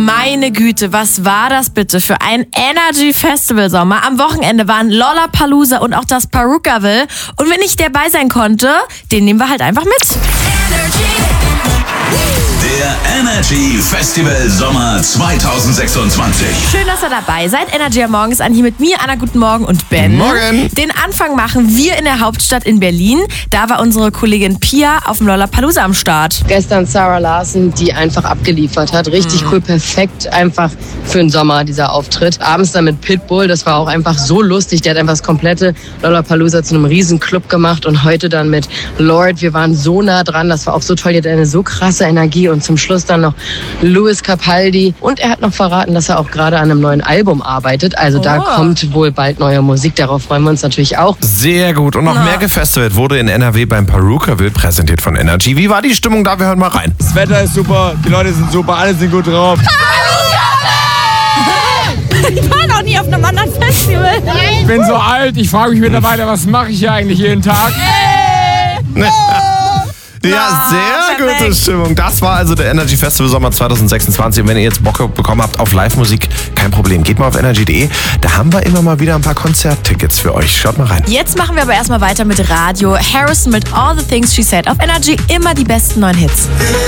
Meine Güte, was war das bitte für ein Energy-Festival-Sommer? Am Wochenende waren Lollapalooza und auch das Perukaville. Und wenn nicht dabei sein konnte, den nehmen wir halt einfach mit. Der Energy Festival Sommer 2026. Schön, dass ihr dabei seid. Energy am Morgen ist an hier mit mir, Anna, guten Morgen und Ben. Morgen. Den Anfang machen wir in der Hauptstadt in Berlin. Da war unsere Kollegin Pia auf dem Lollapalooza am Start. Gestern Sarah Larson, die einfach abgeliefert hat. Richtig cool, perfekt einfach für den Sommer, dieser Auftritt. Abends dann mit Pitbull, das war auch einfach so lustig. Der hat einfach das komplette Lollapalooza zu einem riesen Club gemacht. Und heute dann mit Lorde, wir waren so nah dran, das war auch so toll. Die hat eine so krasse Energie. Und zum Schluss dann noch Lewis Capaldi. Und er hat noch verraten, dass er auch gerade an einem neuen Album arbeitet. Also da kommt wohl bald neue Musik. Darauf freuen wir uns natürlich auch. Sehr gut. Und noch mehr gefestivalt wurde in NRW beim Perukaville, präsentiert von Energy. Wie war die Stimmung da? Wir hören mal rein. Das Wetter ist super, die Leute sind super, alle sind gut drauf. Ich war noch nie auf einem anderen Festival. Ich bin so alt, ich frage mich mittlerweile, was mache ich hier eigentlich jeden Tag? Ja, sehr gute Stimmung. Das war also der Energy Festival Sommer 2026. Und wenn ihr jetzt Bock bekommen habt auf Live-Musik, kein Problem. Geht mal auf energy.de. Da haben wir immer mal wieder ein paar Konzerttickets für euch. Schaut mal rein. Jetzt machen wir aber erstmal weiter mit Radio. Harrison mit All the Things She Said auf Energy. Immer die besten neuen Hits.